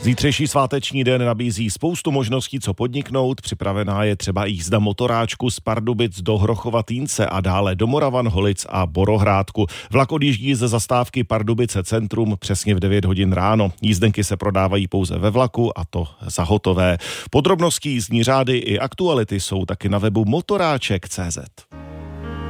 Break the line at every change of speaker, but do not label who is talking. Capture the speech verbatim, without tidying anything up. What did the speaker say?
Zítřejší sváteční den nabízí spoustu možností, co podniknout. Připravená je třeba jízda motoráčku z Pardubic do Hrochova Týnce a dále do Moravan, Holic a Borohrádku. Vlak odjíždí ze zastávky Pardubice Centrum přesně v devět hodin ráno. Jízdenky se prodávají pouze ve vlaku a to za hotové. Podrobnosti, jízdní řády i aktuality jsou taky na webu motoráček tečka cé zet.